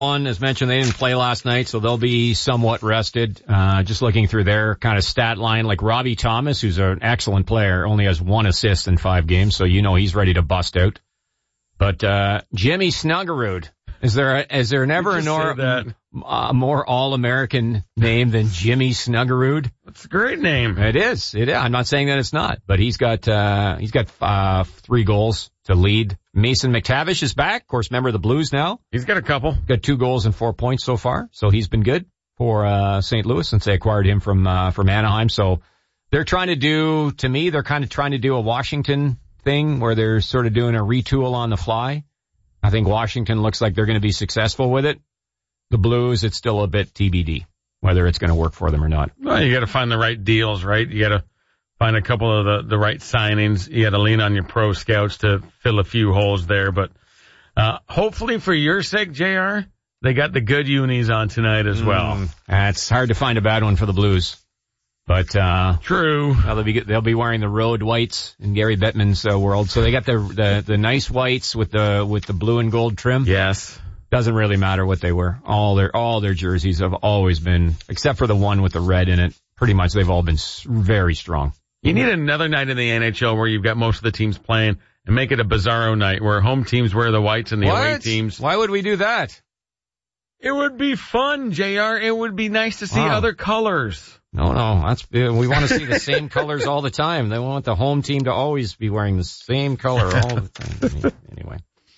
One, as mentioned, they didn't play last night, so they'll be somewhat rested. Just looking through their kind of stat line, like Robbie Thomas, who's an excellent player, only has 1 assist in 5 games, so he's ready to bust out. But Jimmy Snuggerud, is there never a more all-American name than Jimmy Snuggerud? It's a great name. It is. I'm not saying that it's not, but he's got 3 goals to lead. Mason McTavish is back. Of course, member of the Blues now. He's got a couple. Got 2 goals and 4 points so far. So he's been good for St. Louis since they acquired him from Anaheim. So they're kind of trying to do a Washington thing where they're sort of doing a retool on the fly. I think Washington looks like they're going to be successful with it. The Blues, it's still a bit TBD whether it's going to work for them or not. Well, you got to find the right deals, right? You got to find a couple of the right signings. You got to lean on your pro scouts to fill a few holes there. But hopefully for your sake, JR, they got the good unis on tonight as well. It's hard to find a bad one for the Blues. But true. Well, they'll be wearing the road whites in Gary Bettman's world. So they got the nice whites with the blue and gold trim. Yes. Doesn't really matter what they wear. All their jerseys have always been, except for the one with the red in it, pretty much they've all been very strong. You need another night in the NHL where you've got most of the teams playing and make it a bizarro night where home teams wear the whites and the away teams. Why would we do that? It would be fun, JR. It would be nice to see other colors. No, we want to see the same colors all the time. They want the home team to always be wearing the same color all the time. Anyway.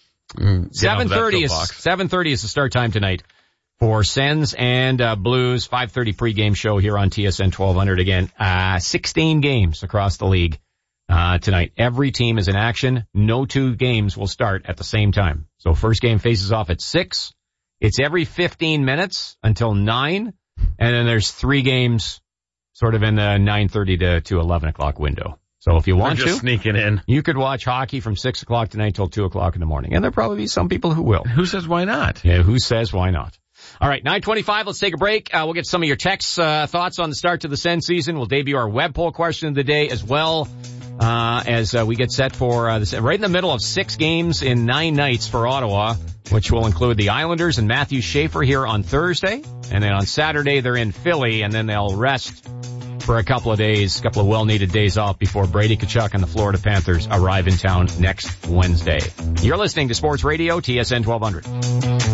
7:30 is the start time tonight for Sens and Blues. 5:30 pregame show here on TSN 1200 again. 16 games across the league tonight. Every team is in action. No 2 games will start at the same time. So first game faces off at 6. It's every 15 minutes until 9, and then there's 3 games sort of in the 9:30 to 11 o'clock window. So if you want to, sneak it in. You could watch hockey from 6 o'clock tonight till 2 o'clock in the morning. And there'll probably be some people who will. Who says why not? Yeah, who says why not? All right, 9:25, let's take a break. We'll get some of your text thoughts on the start to the Sens season. We'll debut our web poll question of the day as well as we get set for this, right in the middle of 6 games in 9 nights for Ottawa, which will include the Islanders and Matthew Schaefer here on Thursday. And then on Saturday, they're in Philly, and then they'll rest for a couple of well-needed days off before Brady Tkachuk and the Florida Panthers arrive in town next Wednesday. You're listening to Sports Radio, TSN 1200.